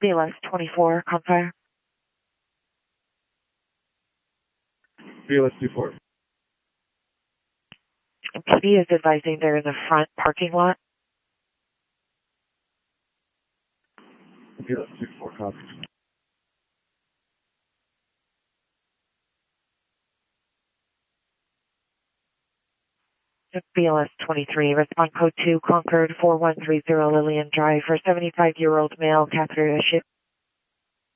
BLS 24, Confire. BLS 24. PD is advising they're in the front parking lot. BLS 24, copy. BLS 23, respond code 2, Concord 4130 Lillian Drive for 75-year-old male catheter issue.